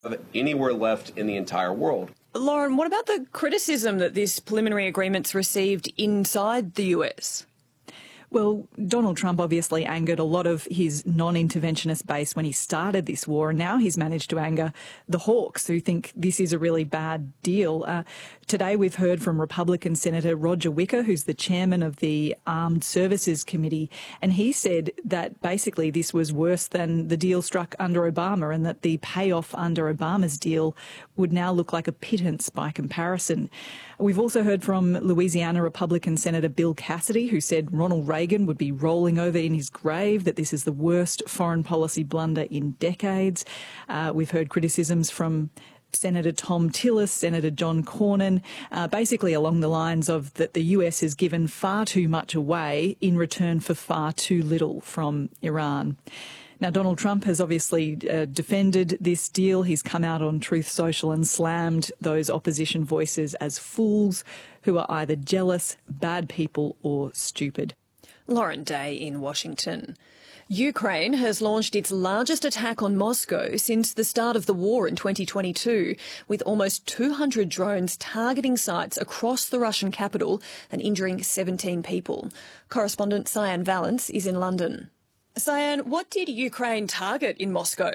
anywhere left in the entire world. Lauren, what about the criticism that this preliminary agreement's received inside the US? Well, Donald Trump obviously angered a lot of his non-interventionist base when he started this war, and now he's managed to anger the hawks who think this is a really bad deal. Today we've heard from Republican Senator Roger Wicker, who's the chairman of the Armed Services Committee, and he said that basically this was worse than the deal struck under Obama and that the payoff under Obama's deal would now look like a pittance by comparison. We've also heard from Louisiana Republican Senator Bill Cassidy, who said Ronald Reagan would be rolling over in his grave, that this is the worst foreign policy blunder in decades. We've heard criticisms from Senator Thom Tillis, Senator John Cornyn, basically along the lines of that the US has given far too much away in return for far too little from Iran. Now, Donald Trump has obviously defended this deal. He's come out on Truth Social and slammed those opposition voices as fools who are either jealous, bad people or stupid. Lauren Day in Washington. Ukraine has launched its largest attack on Moscow since the start of the war in 2022, with almost 200 drones targeting sites across the Russian capital and injuring 17 people. Correspondent Cyan Valance is in London. Cyan, what did Ukraine target in Moscow?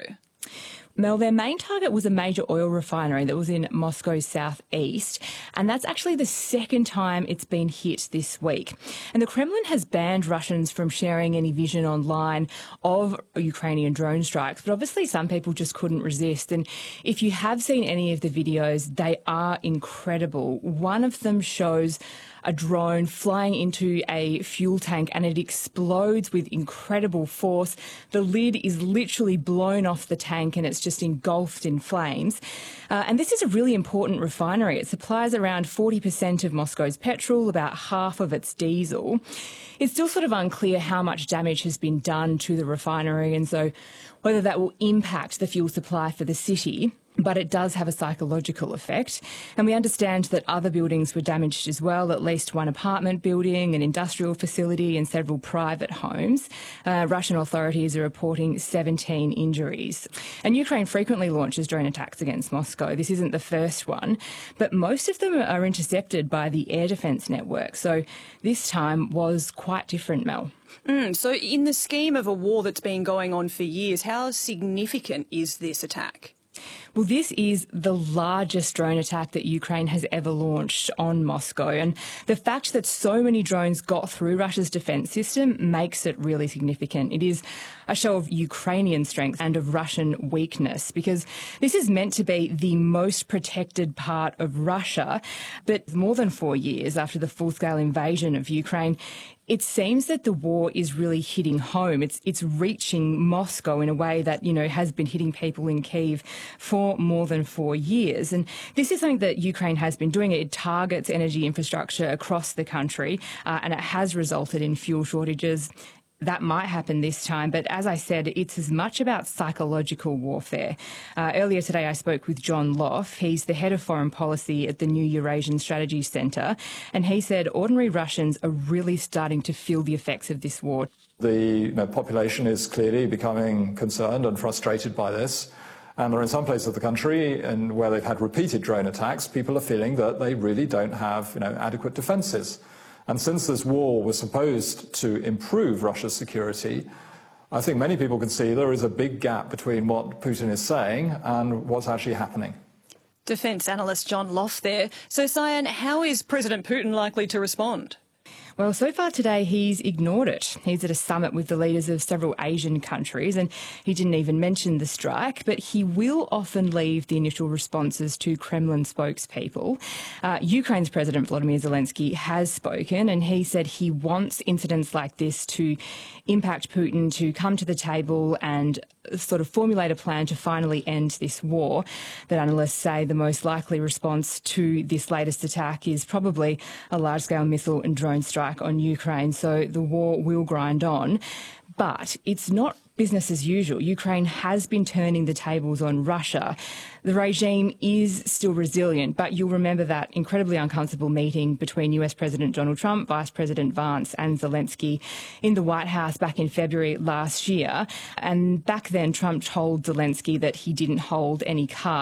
Mel, their main target was a major oil refinery that was in Moscow's southeast, and that's actually the second time it's been hit this week. And the Kremlin has banned Russians from sharing any vision online of Ukrainian drone strikes, but obviously some people just couldn't resist. And if you have seen any of the videos, they are incredible. One of them shows a drone flying into a fuel tank and it explodes with incredible force. The lid is literally blown off the tank and it's just engulfed in flames. And this is a really important refinery. It supplies around 40% of Moscow's petrol, about half of its diesel. It's still sort of unclear how much damage has been done to the refinery and so whether that will impact the fuel supply for the city. But it does have a psychological effect. And we understand that other buildings were damaged as well, at least one apartment building, an industrial facility and several private homes. Russian authorities are reporting 17 injuries. And Ukraine frequently launches drone attacks against Moscow. This isn't the first one, but most of them are intercepted by the air defence network. So this time was quite different, Mel. So in the scheme of a war that's been going on for years, how significant is this attack? Well, this is the largest drone attack that Ukraine has ever launched on Moscow. And the fact that so many drones got through Russia's defence system makes it really significant. It is a show of Ukrainian strength and of Russian weakness, because this is meant to be the most protected part of Russia. But more than 4 years after the full-scale invasion of Ukraine, it seems that the war is really hitting home. It's reaching Moscow in a way that, you know, has been hitting people in Kyiv for more than 4 years. And this is something that Ukraine has been doing. It targets energy infrastructure across the country, and it has resulted in fuel shortages. That might happen this time, but as I said, it's as much about psychological warfare. Earlier today, I spoke with John Loff. He's the head of foreign policy at the New Eurasian Strategy Centre, and he said ordinary Russians are really starting to feel the effects of this war. The population is clearly becoming concerned and frustrated by this. And there are some places of the country and where they've had repeated drone attacks, people are feeling that they really don't have adequate defences. And since this war was supposed to improve Russia's security, I think many people can see there is a big gap between what Putin is saying and what's actually happening. Defence analyst John Loff there. So, Cyan, how is President Putin likely to respond? Well, so far today, he's ignored it. He's at a summit with the leaders of several Asian countries, and he didn't even mention the strike, but he will often leave the initial responses to Kremlin spokespeople. Ukraine's President Volodymyr Zelensky has spoken, and he said he wants incidents like this to impact Putin to come to the table and sort of formulate a plan to finally end this war. But analysts say the most likely response to this latest attack is probably a large-scale missile and drone strike on Ukraine. So the war will grind on. But it's not business as usual. Ukraine has been turning the tables on Russia. The regime is still resilient, but you'll remember that incredibly uncomfortable meeting between US President Donald Trump, Vice President Vance and Zelensky in the White House back in February last year. And back then, Trump told Zelensky that he didn't hold any cards.